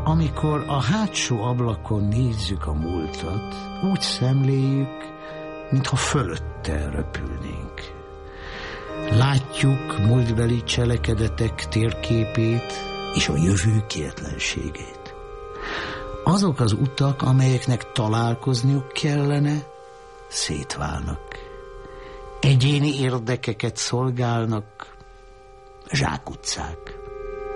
Amikor a hátsó ablakon nézzük a múltat, úgy szemléljük, mintha fölötte röpülnénk. Látjuk múltbeli cselekedetek térképét és a jövő kietlenségét. Azok az utak, amelyeknek találkozniuk kellene, szétválnak. Egyéni érdekeket szolgálnak, zsákutcák.